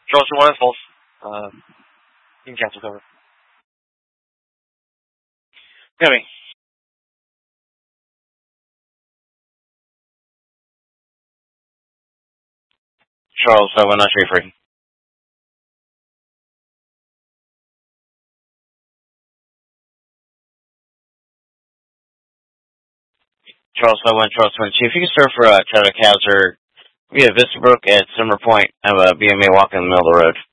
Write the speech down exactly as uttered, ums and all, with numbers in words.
Charles two one is false. Uh, you can cancel cover. Coming. Charles five one nine three free. Charles five one, Charles twenty-two. If you can start for uh, Chadwick Hazard via Vista Brook at Summer Point, have a B M A walk in the middle of the road.